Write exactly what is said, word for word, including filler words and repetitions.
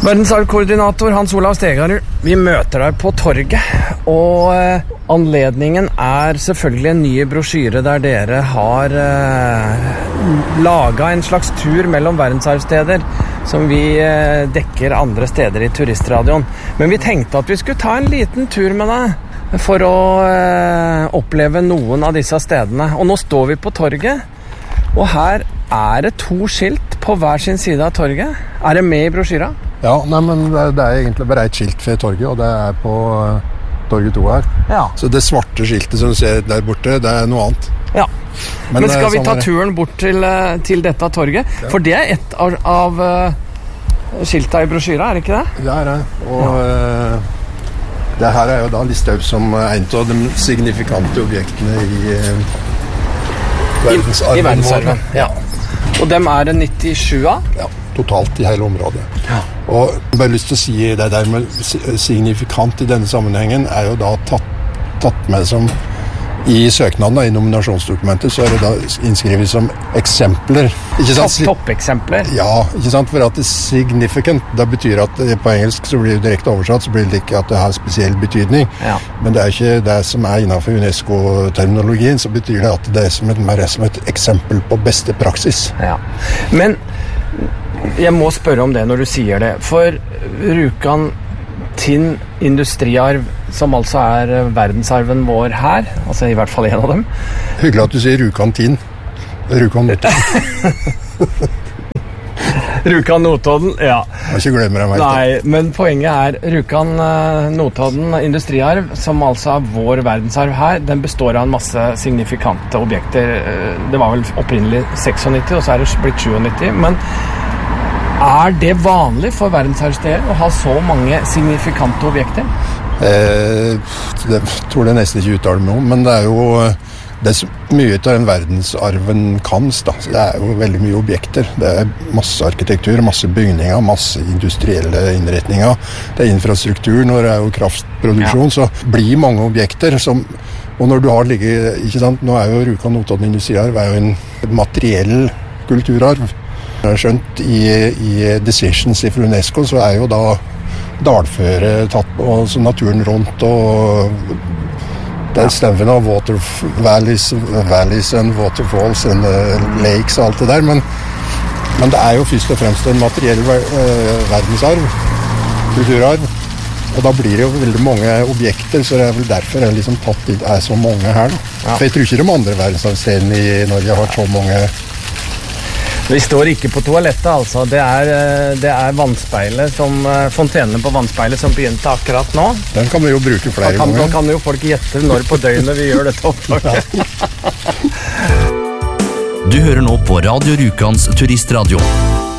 Verdensarvkoordinator Hans Olav Stegarud, vi møter deg på torget, og eh, anledningen er selvfølgelig en ny brosjyre der dere har eh, laget en slags tur mellom verdensarvsteder som vi eh, dekker andre steder i turistradioen. Men vi tenkte at vi skulle ta en liten tur med deg for å eh, oppleve noen av disse stedene. Og nå står vi på torget, og her er det to skilt på hver sin side av torget. Er det med i brosjyra? Ja, nei, men det er, det er egentlig bare et skilt ved torget, og det er på uh, torget to her. Ja. Så det svarte skiltet som du ser der borte, det er noe annet. Ja, men, men skal vi sånn ta turen bort til, til dette torget? Ja. For det er et av, av uh, skilta i brosjyra, er det ikke det? Det er det, og ja. uh, det her er jo da listet opp som en av de signifikante objektene i uh, verdensarven. I verdensarven, ja. Og dem er det nittisju av? Ja, totalt i hele området. Ja. Og jeg har lyst til å si det der med signifikant i denne sammenhengen er jo da tatt, tatt med som i søknaden, i nominasjonsdokumentet, så er det da innskrevet som eksempler. Ikke sant? Topp, toppeksempler? Ja, ikke sant? For at det significant, det betyr at på engelsk så blir det direkte oversatt, så blir det ikke at det har spesiell betydning. Ja. Men det er ikke det som er innenfor UNESCO-terminologien, så betyr det at det er som et, mer som et eksempel på beste praksis. Ja, men jeg må spørre om det når du sier det, for Rjukan Tinn industriarv, som altså er verdensarven vår her, altså i hvert fall en av dem. Hyggelig at du sier Rjukan Tinn. Rjukan Notodden. Rjukan Notodden, ja. Jeg har ikke glemmer deg meg. Nei, men poenget er Rjukan Notodden industriarv, som altså er vår verdensarv her, den består av en masse signifikante objekter. Det var vel opprinnelig nittiseks, og så er det blitt nittisju, men er det vanlig for verdensarvsteder å ha så mange signifikante objekter? Eh, det tror jeg nesten ikke uttaler meg om, men det er jo det er så mye av den verdensarven kan. Da. Det er jo veldig mye objekter. Det er masse arkitektur, masse bygninger, masse industrielle innretninger. Det er infrastruktur, når det er jo kraftproduksjon, ja. Så blir mange objekter som, og når du har ligget, ikke sant, nå er jo Rjukan Notodden industriarv er jo en materiell kulturarv. Jeg har skjønt, i, i decisions i UNESCO så er jo da dalføre tatt på, så naturen rundt, og det er stemmen av water valleys, valleys and waterfalls and uh, lakes og alt det der, men, men det er jo først og fremst en materiell uh, verdensarv, kulturarv, og da blir det jo veldig mange objekter, så det er vel derfor jeg liksom tatt litt, er så mange her. Ja. For jeg tror ikke de andre verdensarvstedene i Norge har så mange. Vi står ikke på toalettet, altså. Det er, det er vannspeilet som, fontenene på vannspeilet som begynte akkurat nå. Den kan vi jo bruke flere da kan, ganger. Da kan jo folk gjette når på døgnet vi gjør dette opptaket. Du hører nå på Radio Rjukans turistradio.